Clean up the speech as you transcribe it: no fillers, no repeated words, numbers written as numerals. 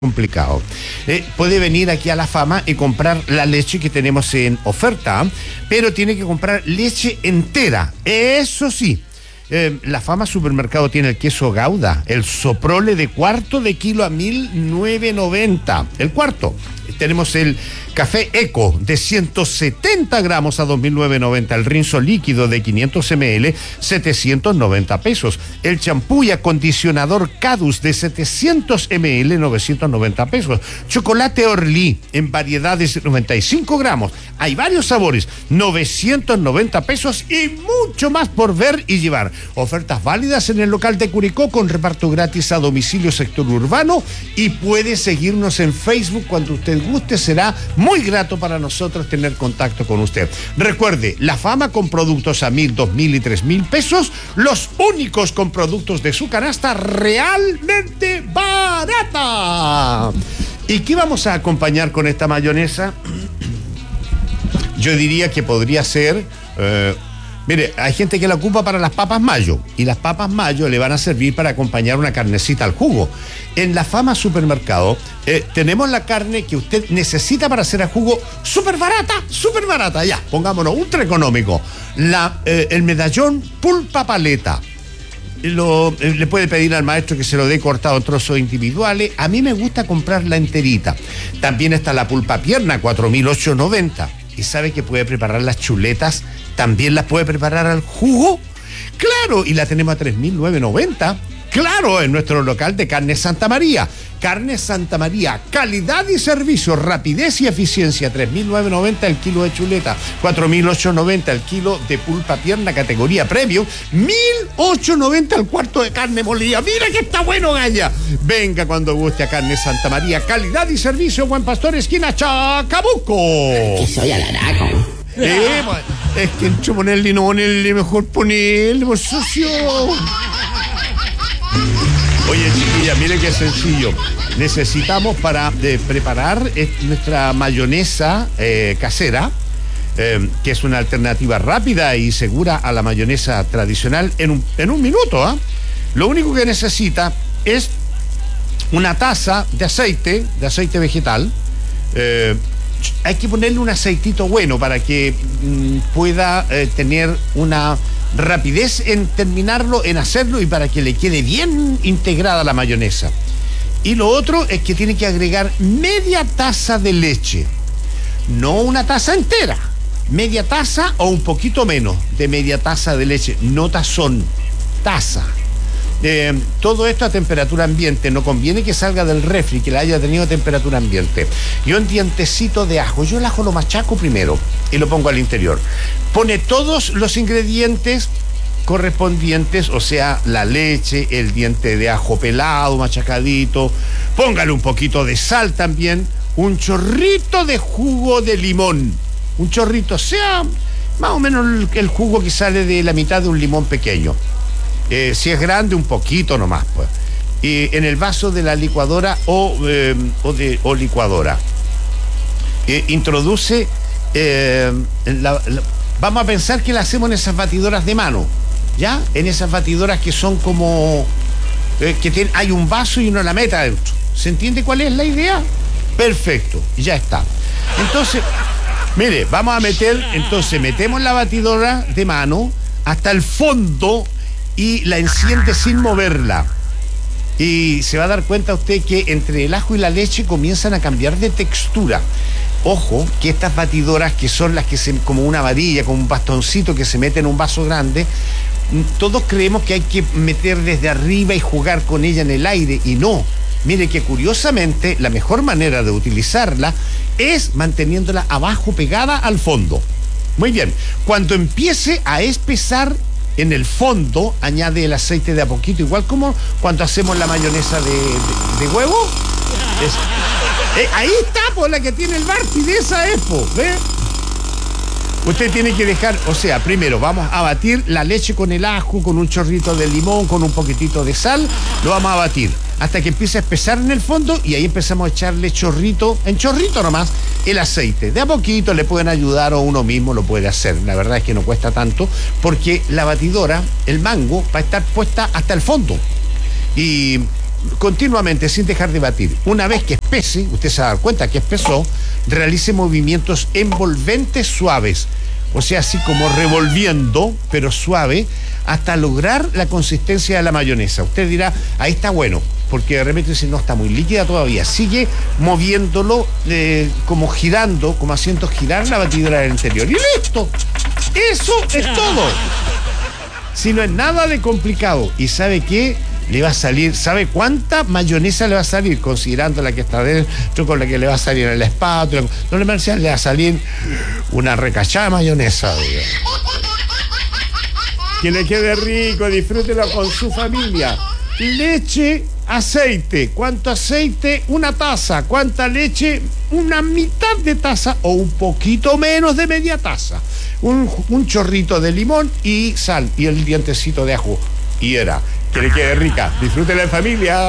complicado. Puede venir aquí a La Fama y comprar la leche que tenemos en oferta, pero tiene que comprar leche entera. Eso sí, La Fama Supermercado tiene el queso Gouda, el Soprole de cuarto de kilo a 1.990. El cuarto. Tenemos el café Eco de 170 gramos a 2.990. El rinzo líquido de 500 ml, 790 pesos. El champú y acondicionador Cadus de 700 ml, 990 pesos. Chocolate Orly en variedades de 95 gramos. Hay varios sabores, 990 pesos y mucho más por ver y llevar. Ofertas válidas en el local de Curicó con reparto gratis a domicilio sector urbano, y puede seguirnos en Facebook cuando usted guste. Será muy grato para nosotros tener contacto con usted. Recuerde, La Fama con productos a 1.000, 2.000 y 3.000 pesos, los únicos con productos de su canasta realmente barata. ¿Y qué vamos a acompañar con esta mayonesa? Yo diría que podría ser... mire, hay gente que la ocupa para las papas mayo, y las papas mayo le van a servir para acompañar una carnecita al jugo. En La Fama Supermercado tenemos la carne que usted necesita para hacer el jugo súper barata, ya, pongámonos, ultra económico. El medallón pulpa paleta. Le puede pedir al maestro que se lo dé cortado en trozos individuales. A mí me gusta comprarla enterita. También está la pulpa pierna, 4.890. ¿Y sabe que puede preparar las chuletas? ¿También las puede preparar al jugo? ¡Claro! Y la tenemos a 3.990. ¡Claro! En nuestro local de Carne Santa María. Carne Santa María, calidad y servicio, rapidez y eficiencia. 3.990 el kilo de chuleta, 4.890 el kilo de pulpa pierna categoría premium, 1.890 el cuarto de carne molida. ¡Mira que está bueno, galla! Venga cuando guste a Carne Santa María, calidad y servicio, Buen Pastor, esquina Chacabuco. Que soy alaraco. Es que entre ponerle y no ponerle, mejor ponerle, por socio. Oye, chiquilla, mire qué sencillo. Necesitamos para preparar nuestra mayonesa casera, que es una alternativa rápida y segura a la mayonesa tradicional en un minuto, ¿ah? Lo único que necesita es una taza de aceite vegetal. Hay que ponerle un aceitito bueno para que pueda tener una rapidez en terminarlo, en hacerlo, y para que le quede bien integrada la mayonesa. Y lo otro es que tiene que agregar media taza de leche, no una taza entera, media taza o un poquito menos de media taza de leche, no tazón, taza. Todo esto a temperatura ambiente. No conviene que salga del refri, que la haya tenido a temperatura ambiente. Y un dientecito de ajo. Yo el ajo lo machaco primero y lo pongo al interior. Pone todos los ingredientes correspondientes, o sea, la leche, el diente de ajo pelado, machacadito. Póngale un poquito de sal también, un chorrito de jugo de limón. Un chorrito, sea más o menos el jugo que sale de la mitad de un limón pequeño. Si es grande, un poquito nomás, pues. Y en el vaso de la licuadora o licuadora. Introduce... vamos a pensar que la hacemos en esas batidoras de mano, ¿ya? En esas batidoras que son como... hay un vaso y una lameta adentro. ¿Se entiende cuál es la idea? Perfecto, ya está. Entonces, mire, vamos a metemos la batidora de mano hasta el fondo y la enciende sin moverla. Y se va a dar cuenta usted que entre el ajo y la leche comienzan a cambiar de textura. Ojo, que estas batidoras, que son las que como una varilla, como un bastoncito que se mete en un vaso grande, todos creemos que hay que meter desde arriba y jugar con ella en el aire, y no. Mire que curiosamente la mejor manera de utilizarla es manteniéndola abajo pegada al fondo. Muy bien, cuando empiece a espesar en el fondo, añade el aceite de a poquito, igual como cuando hacemos la mayonesa de huevo. Ahí está, por la que tiene el Barty, de esa Expo, ¿ve? Usted tiene que dejar, o sea, primero vamos a batir la leche con el ajo, con un chorrito de limón, con un poquitito de sal, lo vamos a batir hasta que empiece a espesar en el fondo, y ahí empezamos a echarle chorrito nomás, el aceite. De a poquito le pueden ayudar, o uno mismo lo puede hacer. La verdad es que no cuesta tanto, porque la batidora, el mango, va a estar puesta hasta el fondo. Y continuamente, sin dejar de batir. Una vez que espese, usted se va a dar cuenta que espesó, realice movimientos envolventes suaves. O sea, así como revolviendo, pero suave, hasta lograr la consistencia de la mayonesa. Usted dirá, ahí está bueno, porque de repente dice, no, está muy líquida todavía. Sigue moviéndolo, como girando, como haciendo girar la batidora del interior. ¡Y listo! ¡Eso es todo! Si no es nada de complicado. ¿Y sabe qué? Le va a salir, ¿sabe cuánta mayonesa le va a salir? Considerando la que está dentro, con la que le va a salir en la espátula. No le le va a salir una recachada de mayonesa. Diga. Que le quede rico, disfrútelo con su familia. Leche, aceite. ¿Cuánto aceite? Una taza. ¿Cuánta leche? Una mitad de taza o un poquito menos de media taza. Un chorrito de limón y sal y el dientecito de ajo. Y era. Que le quede rica. Disfrútela en familia.